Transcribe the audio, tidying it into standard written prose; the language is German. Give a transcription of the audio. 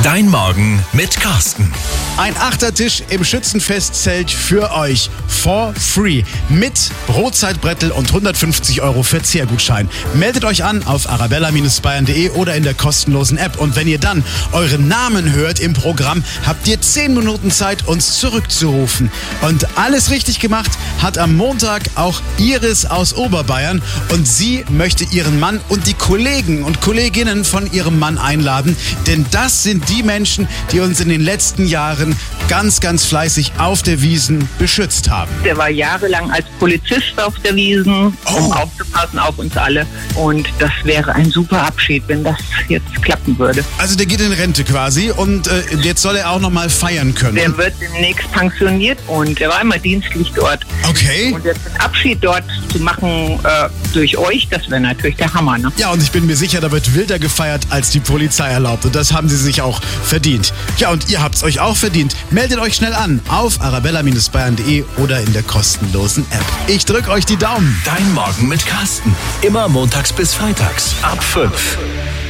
Dein Morgen mit Carsten. Ein Achtertisch im Schützenfestzelt für euch. For free. Mit Brotzeitbrettel und 150 € Verzehrgutschein. Meldet euch an auf arabella-bayern.de oder in der kostenlosen App. Und wenn ihr dann euren Namen hört im Programm, habt ihr 10 Minuten Zeit, uns zurückzurufen. Und alles richtig gemacht hat am Montag auch Iris aus Oberbayern. Und sie möchte ihren Mann und die Kollegen und Kolleginnen von ihrem Mann einladen. Denn das sind die Menschen, die uns in den letzten Jahren ganz, ganz fleißig auf der Wiesn beschützt haben. Der war jahrelang als Polizist auf der Wiesn, um aufzupassen auf uns alle. Und das wäre ein super Abschied, wenn das jetzt klappen würde. Also der geht in Rente quasi und jetzt soll er auch noch mal feiern können. Der wird demnächst pensioniert und der war immer dienstlich dort. Okay. Und jetzt den Abschied dort zu machen durch euch, das wäre natürlich der Hammer, ne? Ja, und ich bin mir sicher, da wird wilder gefeiert, als die Polizei erlaubt. Und das haben sie sich auch verdient. Ja, und ihr habt's euch auch verdient. Meldet euch schnell an auf arabella-bayern.de oder in der kostenlosen App. Ich drück euch die Daumen. Dein Morgen mit Carsten. Immer montags bis freitags ab 5.